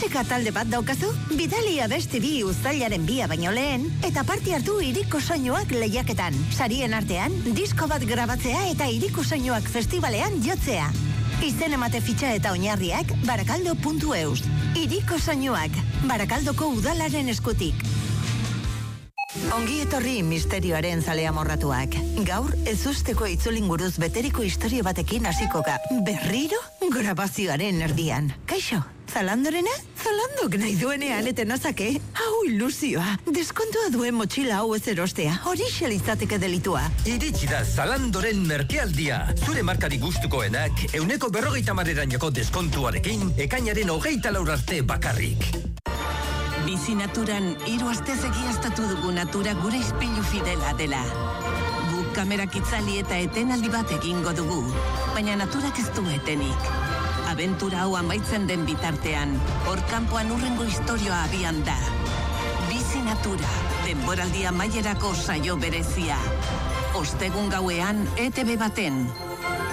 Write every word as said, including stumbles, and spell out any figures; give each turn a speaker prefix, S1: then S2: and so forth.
S1: Musika talde bat daukazu? Bidalia beste bi uztailaren bia baino lehen, eta parte hartu Hiriko Soinuak lehiaketan. Sarien artean, disko bat grabatzea eta Hiriko Soinuak festivalean jotzea. Izen emate fitxa eta oinarriak barakaldo puntu eus. Hiriko Soinuak, Barakaldoko udalaren eskutik. Ongi etorri misterioaren zalea morratuak. Gaur, ezusteko itzulinguruz beteriko historia batekin hasikoka. Berriro, grabazioaren erdian. Kaixo, Zalandorena? Zalandok nahi duenean eten azake. Hau ilusioa. Deskontua duen motxila hau ez erostea. Horixe litzateke delitua.
S2: Iritsi da Zalandoren merkealdia. Zure markari gustukoenak, euneko berrogeita marreraneko deskontuarekin, ekainaren hogeita laur arte bakarrik.
S3: Bizi Naturan hiru astez egiaztatu dugu natura gure ispilu fidela dela. Guk kamerak itzali eta etenaldi bat egingo dugu, baina naturak ez du etenik. Abentura hau amaitzen den bitartean, hor kanpoan urrengo istorioa abian da. Bizi Natura, denboraldia amaierako saio berezia. Ostegun gauean E T B baten.